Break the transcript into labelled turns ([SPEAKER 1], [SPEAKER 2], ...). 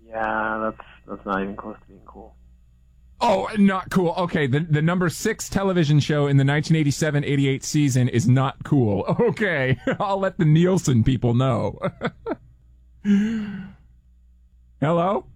[SPEAKER 1] Yeah, that's not even close to being cool.
[SPEAKER 2] Oh, not cool. Okay, the number 6 television show in the 1987-88 season is not cool. Okay, I'll let the Nielsen people know. Hello?